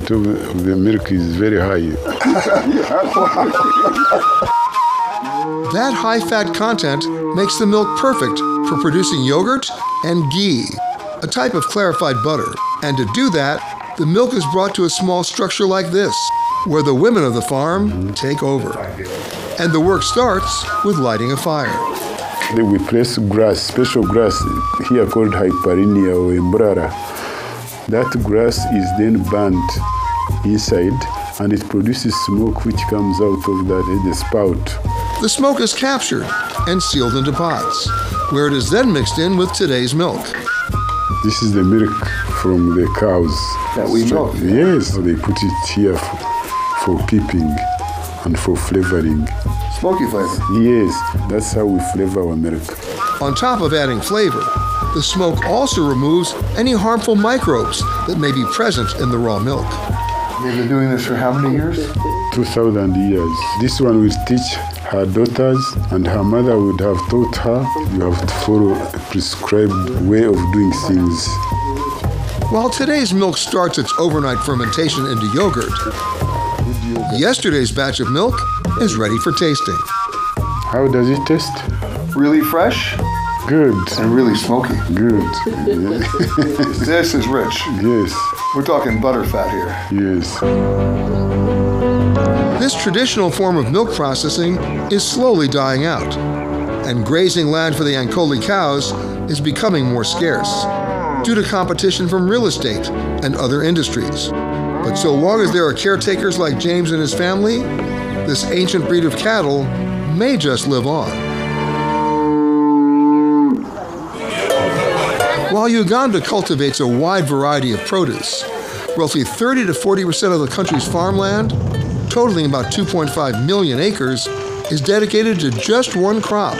content of the milk is very high. That high-fat content makes the milk perfect for producing yogurt and ghee, a type of clarified butter. And to do that, the milk is brought to a small structure like this, where the women of the farm take over. And the work starts with lighting a fire. Then we place grass, special grass here called Hyperinia or Embrara. That grass is then burnt inside and it produces smoke which comes out of the spout. The smoke is captured and sealed into pots, where it is then mixed in with today's milk. This is the milk from the cows. That we milk? Yes, they put it here for keeping and for flavoring. Smoky flavor? Yes, that's how we flavor our milk. On top of adding flavor, the smoke also removes any harmful microbes that may be present in the raw milk. They've been doing this for how many years? 2,000 years. This one will teach her daughters, and her mother would have taught her you have to follow a prescribed way of doing things. While today's milk starts its overnight fermentation into yogurt, yesterday's batch of milk is ready for tasting. How does it taste? Really fresh? Good. And really smoky. Good. This is rich. Yes. We're talking butter fat here. Yes. This traditional form of milk processing is slowly dying out, and grazing land for the Ankoli cows is becoming more scarce due to competition from real estate and other industries. But so long as there are caretakers like James and his family, this ancient breed of cattle may just live on. While Uganda cultivates a wide variety of produce, roughly 30 to 40% of the country's farmland, totaling about 2.5 million acres, is dedicated to just one crop: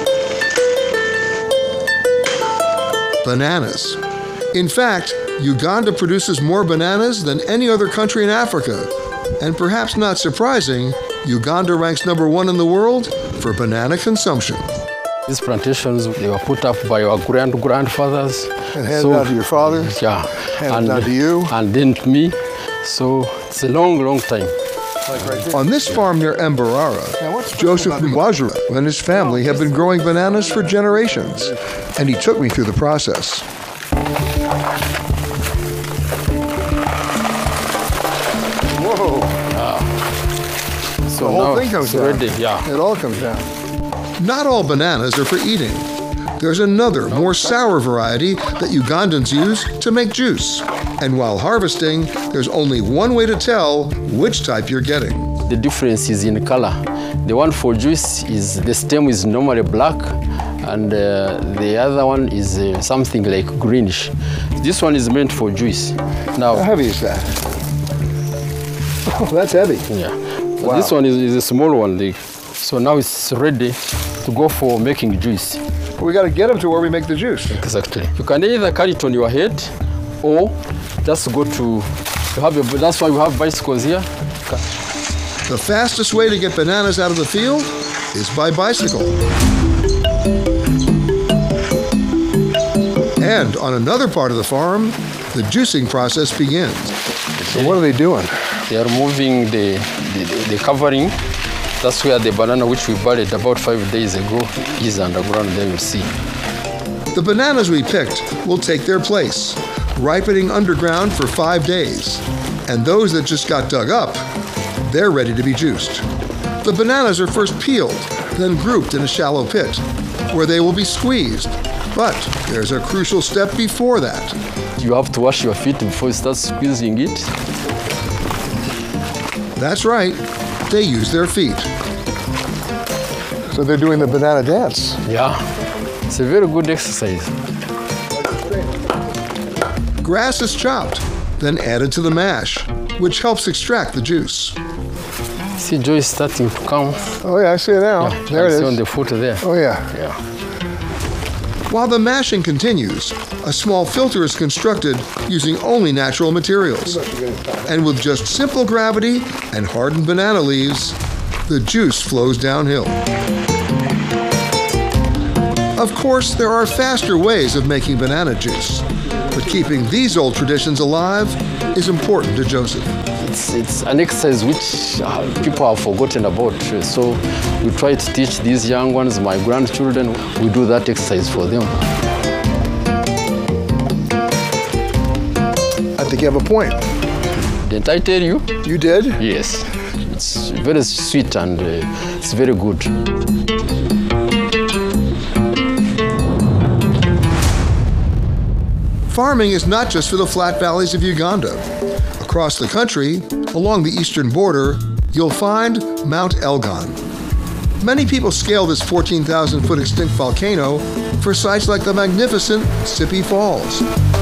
bananas. In fact, Uganda produces more bananas than any other country in Africa. And perhaps not surprising, Uganda ranks #1 in the world for banana consumption. These plantations, they were put up by our grandfathers. And handed out to your father? Yeah. Handed down to you? And then to me. So it's a long, long time. On this farm near Mbarara, Joseph Mwajura and his family have been growing bananas for generations, and he took me through the process. Whoa. So the whole now thing comes it's down. ready, yeah. It all comes down. Not all bananas are for eating. There's another, more sour variety that Ugandans use to make juice. And while harvesting, there's only one way to tell which type you're getting. The difference is in color. The one for juice is the stem is normally black, and the other one is something like greenish. This one is meant for juice. Now, How heavy is that? Oh, that's heavy. yeah. Wow. This one is a small one. So now it's ready to go for making juice. We got to get them to where we make the juice. Exactly. You can either carry it on your head, or just go to. That's why we have bicycles here. The fastest way to get bananas out of the field is by bicycle. And on another part of the farm, the juicing process begins. So what are they doing? They are removing the covering. That's where the banana which we buried about 5 days ago is underground, there you see. The bananas we picked will take their place, ripening underground for 5 days. And those that just got dug up, they're ready to be juiced. The bananas are first peeled, then grouped in a shallow pit, where they will be squeezed. But there's a crucial step before that. You have to wash your feet before you start squeezing it. That's right, they use their feet. So they're doing the banana dance. Yeah, it's a very good exercise. Grass is chopped, then added to the mash, which helps extract the juice. See joy is starting to come. Oh yeah, I see it now. Yeah, There it see on is. the foot there. Oh yeah. Yeah. While the mashing continues, a small filter is constructed using only natural materials. And with just simple gravity and hardened banana leaves, the juice flows downhill. Of course, there are faster ways of making banana juice. But keeping these old traditions alive is important to Joseph. It's an exercise which people have forgotten about. So we try to teach these young ones, my grandchildren, we do that exercise for them. I think you have a point. Didn't I tell you? You did? Yes. It's very sweet and it's very good. Farming is not just for the flat valleys of Uganda. Across the country, along the eastern border, you'll find Mount Elgon. Many people scale this 14,000-foot extinct volcano for sites like the magnificent Sipi Falls.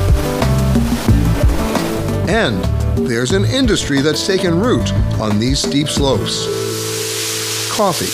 And there's an industry that's taken root on these steep slopes. Coffee.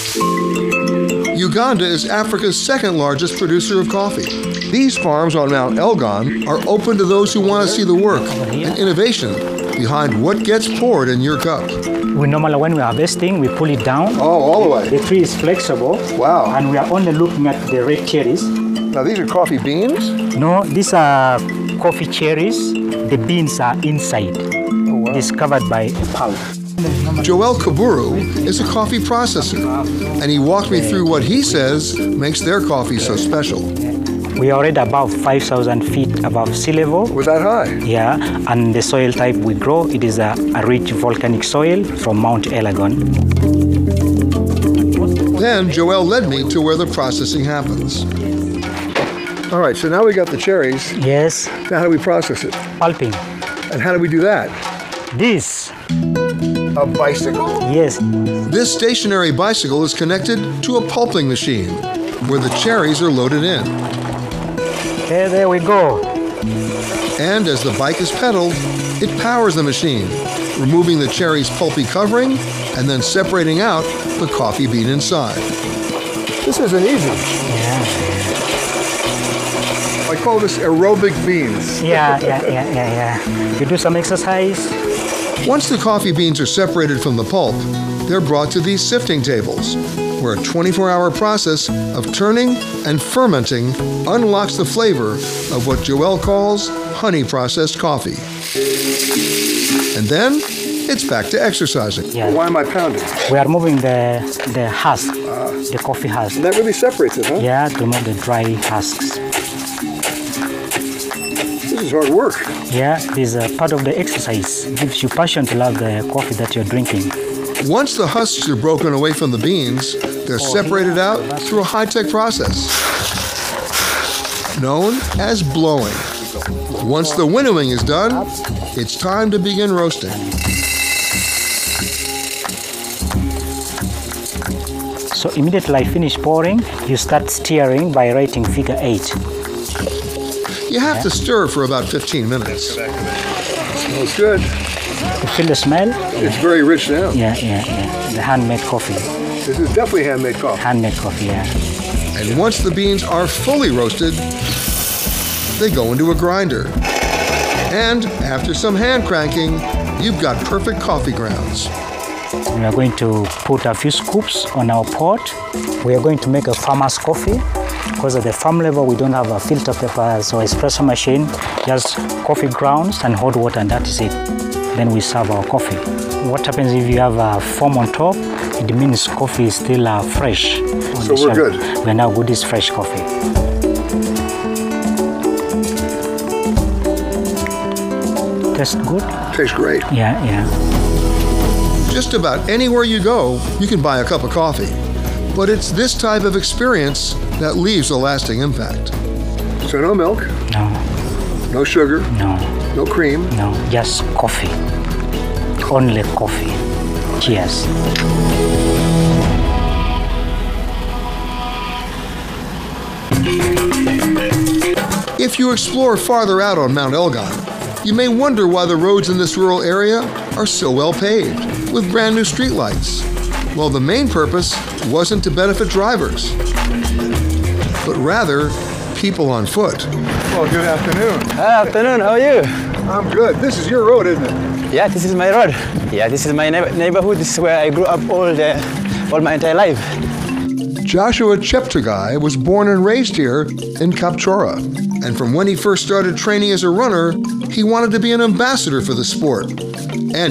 Uganda is Africa's second largest producer of coffee. These farms on Mount Elgon are open to those who want to see the work and innovation behind what gets poured in your cup. We normally, when we're harvesting, we pull it down. Oh, all the way. The tree is flexible. Wow. And we are only looking at the red cherries. Now these are coffee beans? No, these are coffee cherries. The beans are inside. Oh, wow. It's covered by a pulp. Joel Kaburu is a coffee processor, and he walked me through what he says makes their coffee so special. We are already above 5,000 feet above sea level. Was that high? Yeah, and the soil type we grow, it is a rich volcanic soil from Mount Elgon. Then Joel led me to where the processing happens. All right, so now we got the cherries. Yes, Now how do we process it? pulping. And how do we do that? This, A bicycle? yes, This stationary bicycle is connected to a pulping machine where the cherries are loaded in. there we go. And as the bike is pedaled, it powers the machine, removing the cherry's pulpy covering and then separating out the coffee bean inside. This isn't easy. Yeah, I call this aerobic beans. yeah. You do some exercise. Once the coffee beans are separated from the pulp, they're brought to these sifting tables, where a 24-hour process of turning and fermenting unlocks the flavor of what Joel calls honey-processed coffee. And then it's back to exercising. Yeah. Why am I pounding? We are moving the husk, the coffee husk. That really separates it, huh? Yeah, to remove the dry husks. This is hard work. Yeah, this is part of the exercise. It gives you passion to love the coffee that you're drinking. Once the husks are broken away from the beans, they're separated out through a high-tech process known as blowing. Once the winnowing is done, it's time to begin roasting. So immediately I finish pouring, you start stirring by writing figure 8. You have to stir for about 15 minutes. Smells good. You feel the smell? It's very rich now. Yeah. The handmade coffee. This is definitely handmade coffee. Handmade coffee, yeah. And once the beans are fully roasted, they go into a grinder. And after some hand cranking, you've got perfect coffee grounds. We are going to put a few scoops on our pot. We are going to make a farmer's coffee. Because at the farm level, we don't have a filter paper, so espresso machine, just coffee grounds and hot water, and that is it. Then we serve our coffee. What happens if you have a foam on top? It means coffee is still fresh. So we're good. We're now good is fresh coffee. Tastes good? Tastes great. Yeah. Just about anywhere you go, you can buy a cup of coffee. But it's this type of experience that leaves a lasting impact. So no milk, No, no sugar, no, no cream. no, just coffee. Only coffee. Cheers. If you explore farther out on Mount Elgon, you may wonder why the roads in this rural area are so well paved, with brand new streetlights. Well, the main purpose wasn't to benefit drivers, but rather people on foot. Well, good afternoon. Afternoon, how are you? I'm good. This is your road, isn't it? Yeah, this is my road. Yeah, this is my neighborhood. This is where I grew up all my entire life. Joshua Cheptegei was born and raised here in Kapchorwa. And from when he first started training as a runner, he wanted to be an ambassador for the sport. And